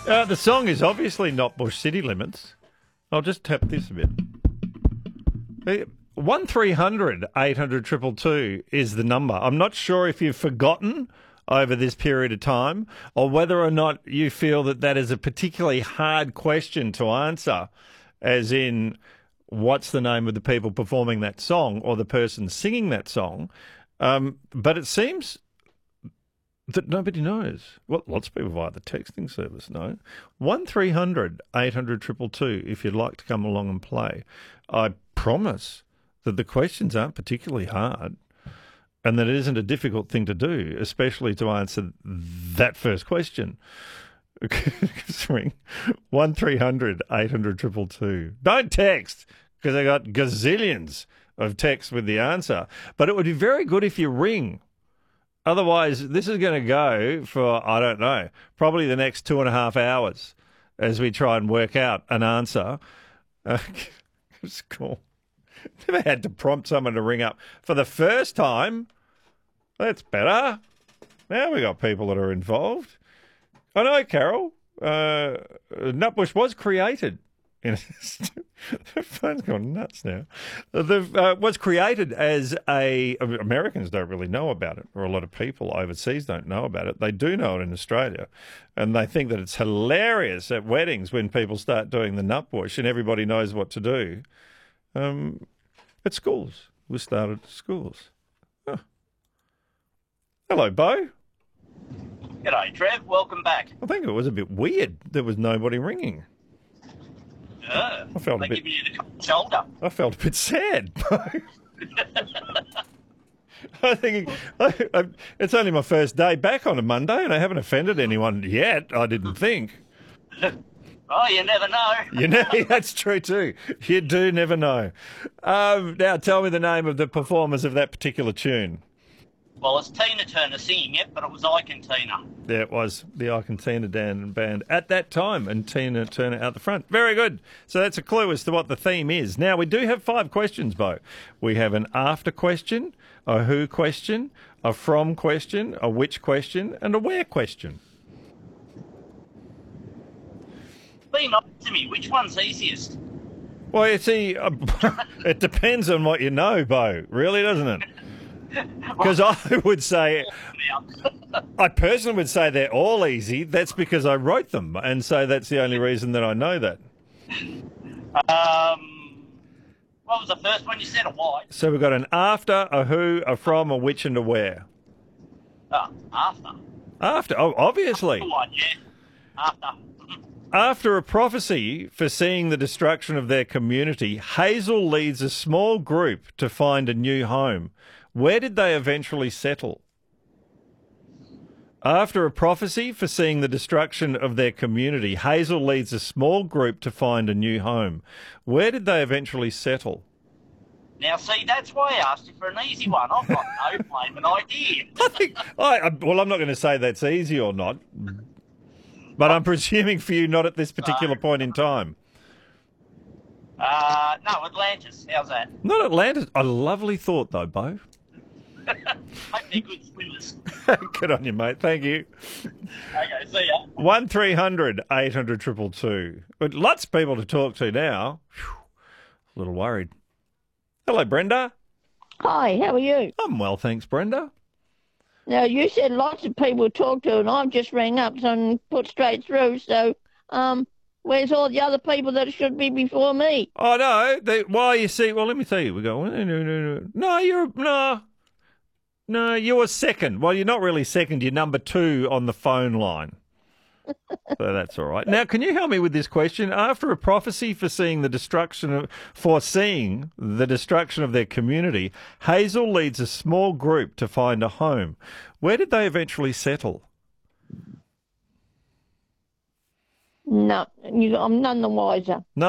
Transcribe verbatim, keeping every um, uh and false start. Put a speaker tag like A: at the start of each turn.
A: Uh, the song is obviously not Bush City Limits. I'll just tap this a bit. one three hundred eight hundred two two two is the number. I'm not sure if you've forgotten over this period of time or whether or not you feel that that is a particularly hard question to answer, as in what's the name of the people performing that song or the person singing that song. Um, but it seems that nobody knows. Well, lots of people via the texting service know. one three hundred eight hundred two two two if you'd like to come along and play. I promise that the questions aren't particularly hard and that it isn't a difficult thing to do, especially to answer that first question. Ring one three hundred eight hundred two two two. Don't text, because I got gazillions of texts with the answer. But it would be very good if you ring. Otherwise, this is going to go for, I don't know, probably the next two and a half hours as we try and work out an answer. Uh, it's cool. Never had to prompt someone to ring up for the first time. That's better. Now we got people that are involved. I know, Carol. Uh, Nutbush was created. In the phone's gone nuts now. The uh, was created as a. Americans don't really know about it, or a lot of people overseas don't know about it. They do know it in Australia, and they think that it's hilarious at weddings when people start doing the Nutbush and everybody knows what to do. Um, at schools, we started at schools. Huh. Hello, Bo.
B: G'day, Trev. Welcome back.
A: I think it was a bit weird. There was nobody ringing.
B: Uh,
A: I felt
B: they
A: a bit.
B: giving you the cold shoulder.
A: I felt a bit sad. I think I, I, it's only my first day back on a Monday, and I haven't offended anyone yet. I didn't think.
B: Oh, you never know.
A: You know, that's true too. You do never know. Um, now, tell me the name of the performers of that particular tune.
B: Well, it's Tina Turner singing it, but it was Ike and Tina.
A: Yeah, it was the Ike and Tina Dan band at that time, and Tina Turner out the front. Very good. So that's a clue as to what the theme is. Now, we do have five questions, Bo. We have an after question, a who question, a from question, a which question, and a where question.
B: Be nice to me. Which one's easiest?
A: Well, you see, uh, it depends on what you know, Bo, really, doesn't it? Because I would say, I personally would say they're all easy. That's because I wrote them, and so that's the only reason that I know that.
B: Um, what was the first one you said? A why?
A: So we've got an after, a who, a from, a which, and a where.
B: Oh, after.
A: After, oh, obviously.
B: Come on, yeah. After.
A: After a prophecy foreseeing the destruction of their community, Hazel leads a small group to find a new home. Where did they eventually settle? After a prophecy foreseeing the destruction of their community, Hazel leads a small group to find a new home. Where did they eventually settle?
B: Now, see, that's why I asked you for an easy one. I've got no flaming idea.
A: I think, I, I, well, I'm not going to say that's easy or not, but I'm presuming for you not at this particular
B: No.
A: point in time.
B: Uh, no, Atlantis. How's that?
A: Not Atlantis. A lovely thought, though, Bo.
B: Hope they're good swimmers.
A: Good on you, mate. Thank you.
B: Okay, see ya.
A: one three hundred eight hundred two two two. But lots of people to talk to now. Whew, a little worried. Hello, Brenda.
C: Hi, how are you?
A: I'm well, thanks, Brenda.
C: Now, you said lots of people to talk to, and I've just rang up and put straight through, so um, where's all the other people that should be before me?
A: Oh, no. They, why, you see, well, let me tell you. We go, no, no, no, no. No, you're, no. No, you're second. Well, you're not really second. You're number two on the phone line. So that's all right. Now, can you help me with this question? After a prophecy foreseeing the destruction of, foreseeing the destruction of their community, Hazel leads a small group to find a home. Where did they eventually settle?
C: No, you, I'm none the wiser.
A: No.